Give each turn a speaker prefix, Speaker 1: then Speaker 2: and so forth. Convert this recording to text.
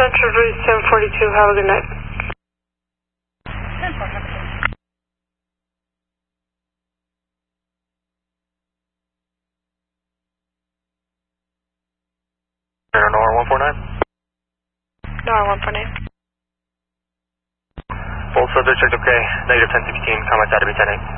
Speaker 1: Metro 742, have a good night.
Speaker 2: NOR 149?
Speaker 1: NOR 149.
Speaker 2: Full subject, okay. Negative 1016, comments out to be 10-8.